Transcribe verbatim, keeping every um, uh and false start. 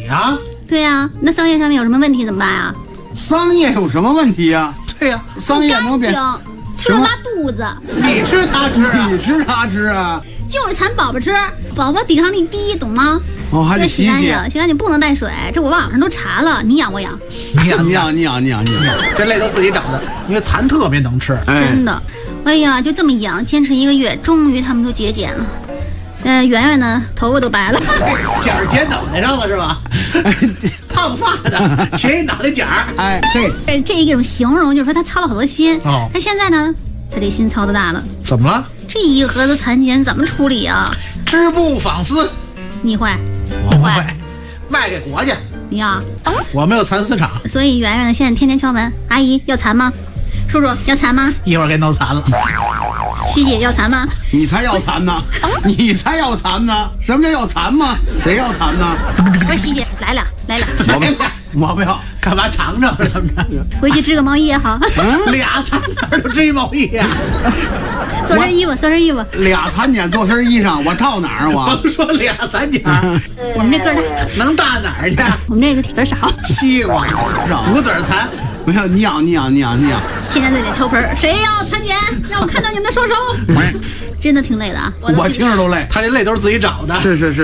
啊？ 对呀、啊，那商业上面有什么问题怎么办呀？ 商业有什么问题呀、啊？ 对呀、 啊，商业能变吃了拉肚子， 你吃他吃、啊， 你吃他吃啊， 就是馋宝宝吃，宝宝抵抗力低，懂吗？ 哦，还得洗洗干净，洗干净不能带水，这我网上都查了，你养我养？ 你养你养你养你养你养， 这类都自己找的，因为蚕特别能吃， 哎、 真的。哎呀，就这么养，坚持一个月，终于他们都节俭了。呃，圆圆呢，头发都白了， 剪儿剪脑袋上了是吧？烫发的，切一脑袋剪儿。 哎嘿， 这这一种形容就是说他操了好多心。 哦， 他现在呢，他这心操的大了。 怎么了？ 这一盒子蚕茧怎么处理啊？ 织布纺丝， 你会？ 我不会，卖给国家。 你要？ 我没有蚕丝厂， 所以圆圆呢，现在天天敲门，阿姨要蚕吗？叔叔要蚕吗？ 一会儿给弄残了。 西西要蚕吗？ 你才要蚕呢，你才要蚕呢，什么叫要蚕吗？谁要蚕呢？ 不是西西，来了来了， 我不我不要， 干嘛尝尝什么的？ 回去织个毛衣也好。 嗯， 俩蚕哪儿就织一毛衣呀、啊？ 做身衣服，做身衣服。 俩蚕茧做身衣裳，我套哪儿我？ 甭说俩蚕茧， 我们这个大， 能大哪儿去？ 我们这个籽儿少， 西瓜，五籽蚕。 没有，你养你养你养你养， 天天在这敲盆儿，谁要蚕茧？让我看到你们的双手。真的挺累的啊， 我听着都累。 他这累都是自己找的。 是是是。